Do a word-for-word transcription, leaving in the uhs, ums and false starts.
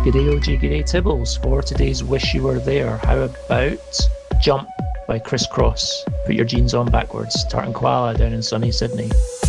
G'day O G, g'day Tibbles. For today's Wish You Were There, how about Jump by Criss Cross? Put your jeans on backwards. Tartan Koala down in sunny Sydney.